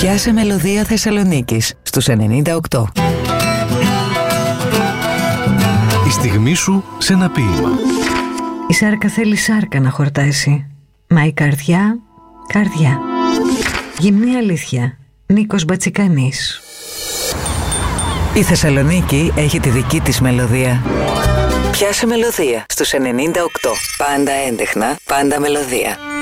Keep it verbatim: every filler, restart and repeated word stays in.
Πιάσε μελωδία Θεσσαλονίκης στους ενενήντα οκτώ. Η στιγμή σου σε ένα ποίημα. Η σάρκα θέλει σάρκα να χορτάσει, μα η καρδιά, καρδιά. Γυμνή αλήθεια. Νίκος Μπατσικανής. Η Θεσσαλονίκη έχει τη δική της μελωδία. Πιάσε μελωδία στους ενενήντα οκτώ. Πάντα έντεχνα, πάντα μελωδία.